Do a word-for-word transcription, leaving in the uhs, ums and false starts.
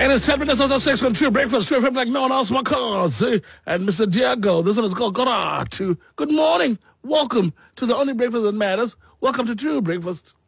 And it's ten minutes after six on True Breakfast, True F M like no one else, my cards. Eh? And Mister Diego, this one is called Garatu. Good morning. Welcome to the only breakfast that matters. Welcome to True Breakfast.